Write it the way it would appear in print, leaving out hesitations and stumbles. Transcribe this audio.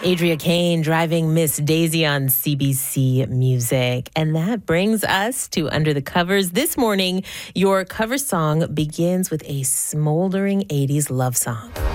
Adria Kane driving Miss Daisy on CBC Music. And that brings us to Under the Covers. This morning, your cover song begins with a smoldering 80s love song.